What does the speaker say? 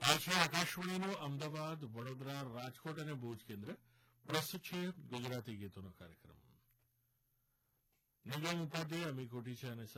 આ છે આકાશવાણીનું અમદાવાદ વડોદરા રાજકોટ અને ભુજ કેન્દ્ર. પ્રસ્તુત છે ગુજરાતી ગીતોનો કાર્યક્રમ. નિગમ ઉપાધ્યાય અમી કોઠી છે અને